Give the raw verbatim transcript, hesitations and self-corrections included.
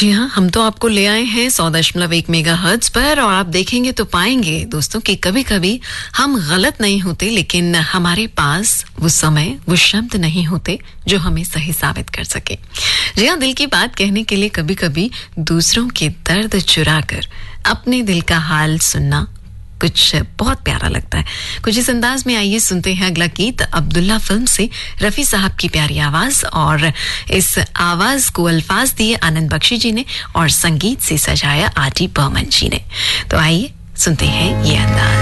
जी हाँ, हम तो आपको ले आए हैं सौ दशमलव एक मेगा हर्ट्ज पर, और आप देखेंगे तो पाएंगे दोस्तों कि कभी कभी हम गलत नहीं होते, लेकिन हमारे पास वो समय, वो शब्द नहीं होते जो हमें सही साबित कर सके। जी हाँ, दिल की बात कहने के लिए कभी कभी दूसरों के दर्द चुरा कर अपने दिल का हाल सुनना कुछ बहुत प्यारा लगता है। कुछ इस अंदाज में आइए सुनते हैं अगला गीत अब्दुल्ला फिल्म से, रफी साहब की प्यारी आवाज, और इस आवाज को अल्फाज दिए आनंद बख्शी जी ने और संगीत से सजाया आर डी बर्मन जी ने। तो आइए सुनते हैं ये अंदाज।